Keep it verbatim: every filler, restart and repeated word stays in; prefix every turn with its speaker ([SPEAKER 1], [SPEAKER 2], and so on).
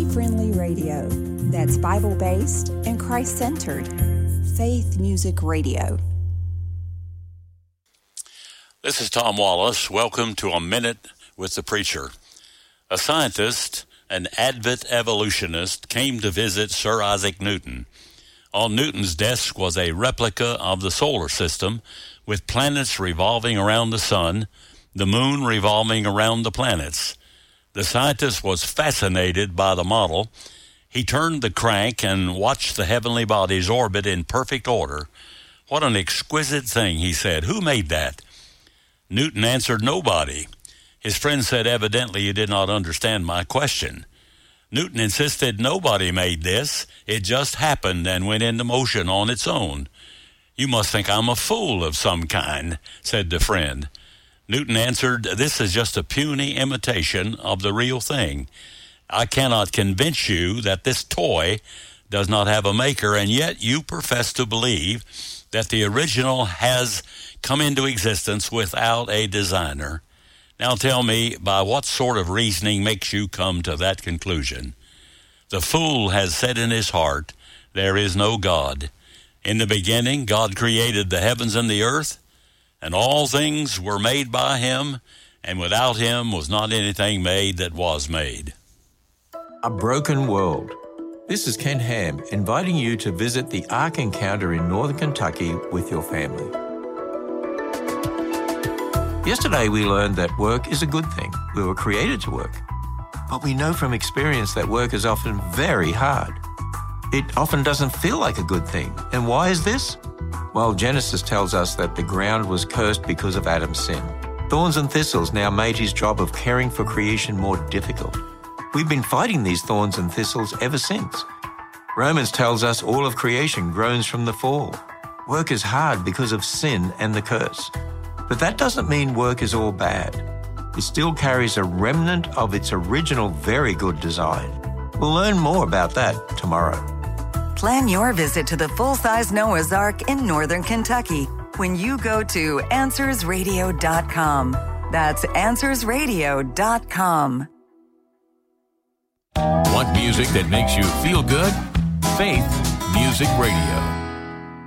[SPEAKER 1] Family-friendly radio that's Bible-based and Christ-centered. Faith Music Radio.
[SPEAKER 2] This is Tom Wallace. Welcome to A Minute with the Preacher. A scientist, an Advent evolutionist, came to visit Sir Isaac Newton. On Newton's desk was a replica of the solar system with planets revolving around the sun, the moon revolving around the planets. The scientist was fascinated by the model. He turned the crank and watched the heavenly bodies orbit in perfect order. "What an exquisite thing," he said. "Who made that?" Newton answered, "Nobody." His friend said, "Evidently you did not understand my question." Newton insisted, "Nobody made this. It just happened and went into motion on its own." "You must think I'm a fool of some kind," said the friend. Newton answered, "This is just a puny imitation of the real thing. I cannot convince you that this toy does not have a maker, and yet you profess to believe that the original has come into existence without a designer. Now tell me, by what sort of reasoning makes you come to that conclusion? The fool has said in his heart, there is no God. In the beginning, God created the heavens and the earth, and all things were made by him, and without him was not anything made that was made."
[SPEAKER 3] A broken world. This is Ken Ham inviting you to visit the Ark Encounter in Northern Kentucky with your family. Yesterday we learned that work is a good thing. We were created to work. But we know from experience that work is often very hard. It often doesn't feel like a good thing. And why is this? Well, Genesis tells us that the ground was cursed because of Adam's sin. Thorns and thistles now made his job of caring for creation more difficult. We've been fighting these thorns and thistles ever since. Romans tells us all of creation groans from the fall. Work is hard because of sin and the curse. But that doesn't mean work is all bad. It still carries a remnant of its original very good design. We'll learn more about that tomorrow.
[SPEAKER 4] Plan your visit to the full-size Noah's Ark in Northern Kentucky when you go to answers radio dot com. That's answers radio dot com.
[SPEAKER 5] Want music that makes you feel good? Faith Music Radio.